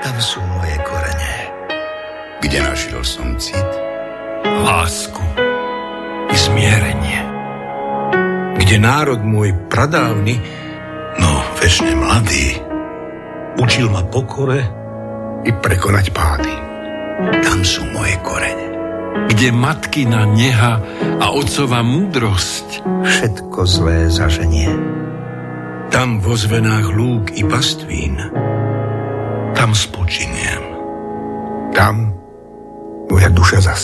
tam sú moje korene. Kde našiel som cit? Lásku i zmierenie. Kde národ môj pradávny, No, večne mladý, učil ma pokore i prekonať pády. tam sú moje korene. Kde matkina neha a otcova múdrosť. Všetko zlé zaženie. Tam vo zvenách lúk i pastvín, Tam spočiniem. Tam moja duša zas